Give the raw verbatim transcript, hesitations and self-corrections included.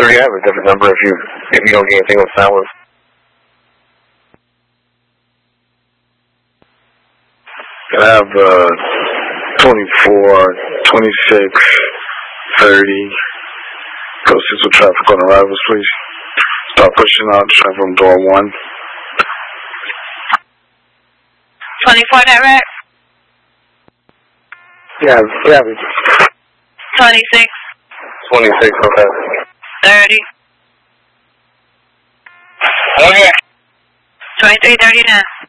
three, I have a different number if you if you don't get anything with that one. I have uh, twenty-four, twenty-six, thirty. Go six with traffic on arrivals, please. Start pushing out, traffic from door one. twenty-four direct? Yeah, yeah. twenty-six. twenty-six, okay. thirty. Okay. twenty-three thirty-nine.